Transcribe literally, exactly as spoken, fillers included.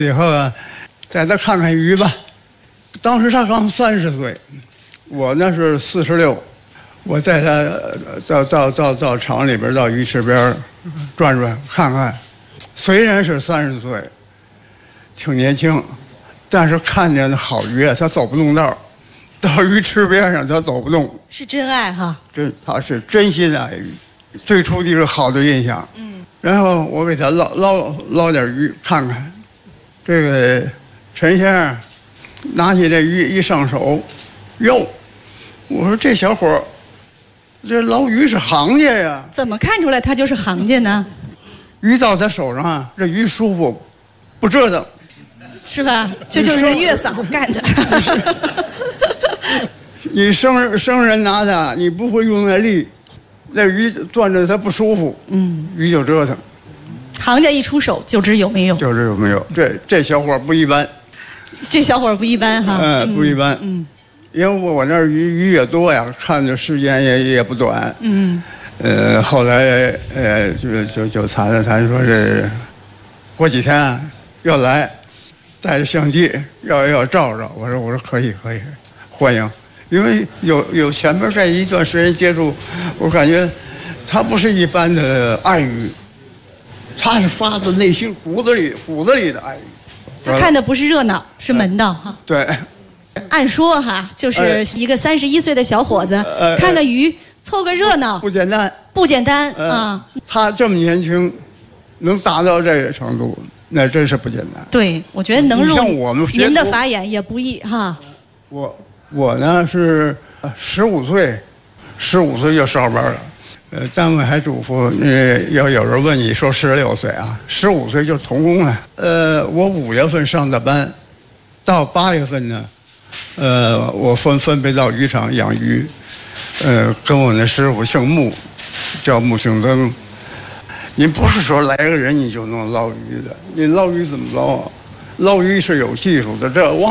以后啊，带他看看鱼吧。当时他刚三十岁，我那是四十六。我带他到到到到厂里边，到鱼池边转转看看。虽然是三十岁，挺年轻，但是看见好鱼，他走不动道。到鱼池边上，他走不动。 是真爱哈。 真，他是真心爱鱼。最初的一个好的印象。嗯。然后我给他捞捞捞点鱼看看。这个陈先生拿起这鱼一上手，哟，我说这小伙儿，这捞鱼是行家呀。 怎么看出来他就是行家呢？ 鱼到他手上啊，这鱼舒服，不折腾， 是吧？这就是月嫂干的。 你生生人拿它，你不会用那力，那鱼攥着它不舒服，嗯，鱼就折腾。 行家一出手就知有没有， 就知有没有。这这小伙不一般， 这小伙不一般哈。 嗯，不一般。嗯，因为我我那儿鱼鱼也多呀，看的时间也也不短。嗯。呃，后来呃就就就谈了谈，说这过几天啊要来，带着相机要要照照。我说我说可以可以，欢迎。因为有有前面这一段时间接触，我感觉他不是一般的爱鱼，他是发自内心骨子里骨子里的爱鱼。 他看的不是热闹，是门道哈。 对。 按说哈，就是一个三十一岁的小伙子，看个鱼。凑个热闹不简单， 不简单啊！ 他这么年轻，能达到这个程度，那真是不简单。 对，我觉得能入像我们您的法眼也不易哈。 我我呢是十五岁，十五岁就上班了。呃，单位还嘱咐，呃，要有人问你说十六岁啊，十五岁就童工了。呃，我五月份上的班，到八月份呢，呃，我分分别到渔场养鱼。呃，跟我那师傅姓穆，叫穆庆增。你不是说来个人你就能捞鱼的，你捞鱼怎么捞啊？捞鱼是有技术的，这往